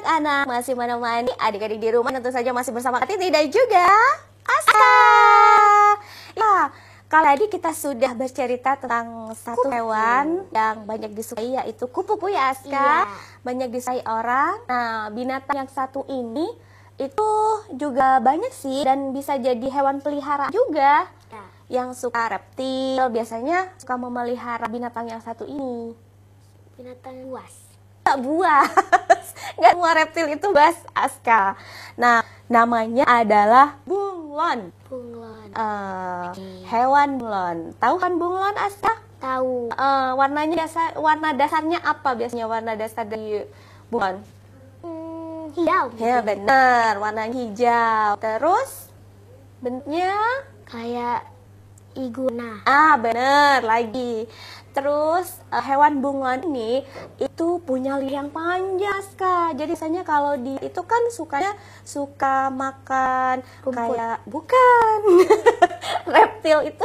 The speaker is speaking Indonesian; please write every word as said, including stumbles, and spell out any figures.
anak-anak masih menemani adik-adik di rumah, tentu saja masih bersama Kak Titi dan juga Aska. Ya, kalau tadi kita sudah bercerita tentang satu kupu. Hewan yang banyak disukai, yaitu kupu-kupu ya Aska. Iya. Banyak disukai orang. Nah, binatang yang satu ini itu juga banyak sih dan bisa jadi hewan peliharaan juga. Ya. Yang suka reptil biasanya suka memelihara binatang yang satu ini. Binatang buas. Nggak buas. Nggak semua reptil itu buas, Aska. Nah, namanya adalah bunglon. Bunglon. Uh, okay. Hewan bunglon. Tahu kan bunglon, Aska? Tahu. Uh, warnanya dasar, warna dasarnya apa biasanya warna dasar dari bunglon? Hmm, hijau. Ya benar, warna hijau. Terus bentuknya kayak iguana. Ah bener lagi. Terus uh, hewan bunglon ini itu punya lidah yang panjang, Kak. Jadi biasanya kalau di itu kan sukanya suka makan rumput. Kayak bukan reptil itu